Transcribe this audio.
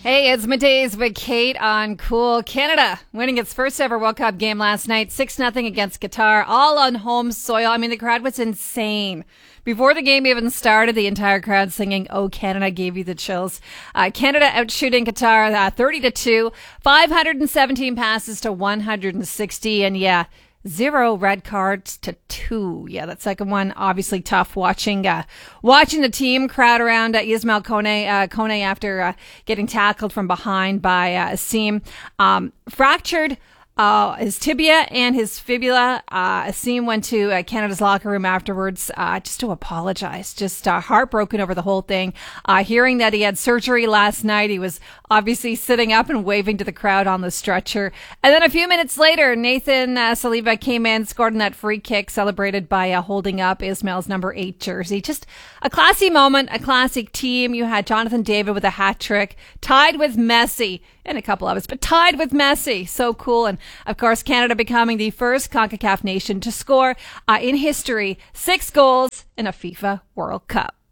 Hey, it's Middays with Kate on Cool. Canada winning its first ever World Cup game last night, 6-0 against Qatar, all on home soil. I mean, the crowd was insane. Before the game even started, the entire crowd singing, "Oh, Canada," gave you the chills. Canada outshooting Qatar 30-2, 517 passes to 160, and yeah, 0 red cards to 2. Yeah, that second one obviously tough. Watching the team crowd around Ismail Kone after getting tackled from behind by Asim. Fractured his tibia and his fibula. Asim went to Canada's locker room afterwards just to apologize. Just heartbroken over the whole thing. Hearing that he had surgery last night, he was obviously sitting up and waving to the crowd on the stretcher. And then a few minutes later, Nathan Saliba came in, scored on that free kick, celebrated by holding up Ismail's number 8 jersey. Just a classy moment, a classic team. You had Jonathan David with a hat trick, tied with Messi and a couple others, but tied with Messi. So cool. And of course, Canada becoming the first CONCACAF nation to score in history 6 goals in a FIFA World Cup.